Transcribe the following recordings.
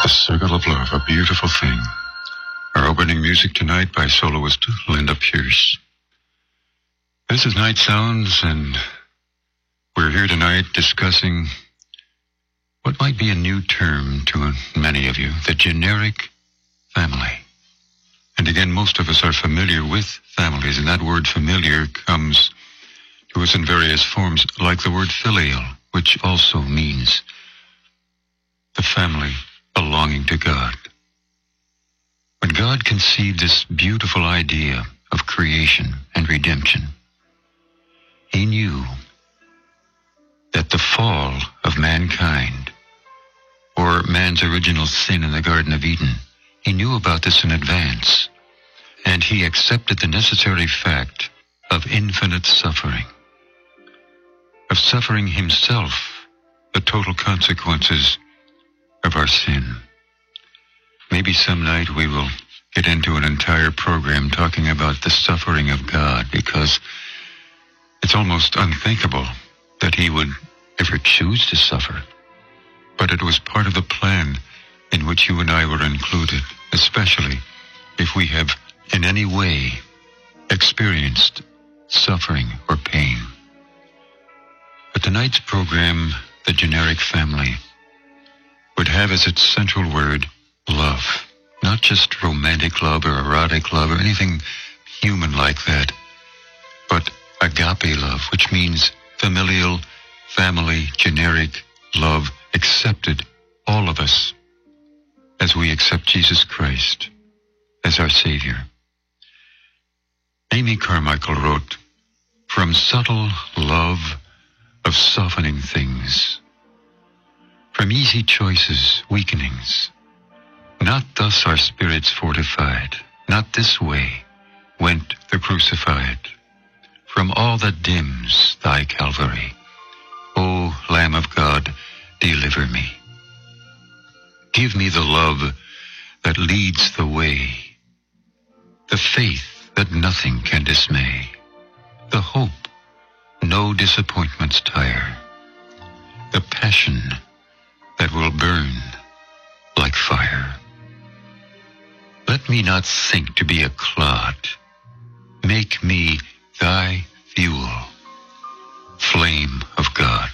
The Circle of Love, a beautiful thing. Our opening music tonight by soloist Linda Pierce. This is Night Sounds, and we're here tonight discussing what might be a new term to many of you, the generic family. And again, most of us are familiar with families, and that word familiar comes to us in various forms, like the word filial, which also means the family belonging to God. When God conceived this beautiful idea of creation and redemption, he knew that the fall of mankind, or man's original sin in the Garden of Eden, he knew about this in advance, and he accepted the necessary fact of infinite suffering, of suffering himself the total consequences of our sin. Maybe some night we will get into an entire program talking about the suffering of God, because it's almost unthinkable that he would ever choose to suffer. But it was part of the plan in which you and I were included, especially if we have in any way experienced suffering or pain. But tonight's program, The Generic Family, would have as its central word love. Not just romantic love or erotic love or anything human like that, but agape love, which means familial, family, generic love, accepted, all of us, as we accept Jesus Christ as our Savior. Amy Carmichael wrote, "From subtle love of softening things, from easy choices, weakenings, not thus our spirits fortified, not this way went the crucified. From all that dims thy Calvary, O Lamb of God, deliver me. Give me the love that leads the way, the faith that nothing can dismay, the hope no disappointments tire, the passion that will burn like fire. Let me not sink to be a clod. Make me thy fuel, flame of God."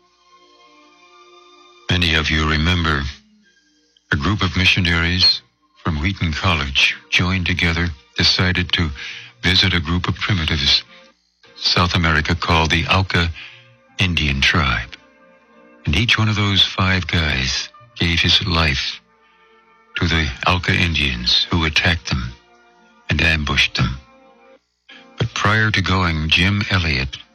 Many of you remember a group of missionaries from Wheaton College joined together, decided to visit a group of primitives, South America, called the Auca Indian tribe. And each one of those 5 guys gave his life to the Auca Indians who attacked them and ambushed them. But prior to going, Jim Elliot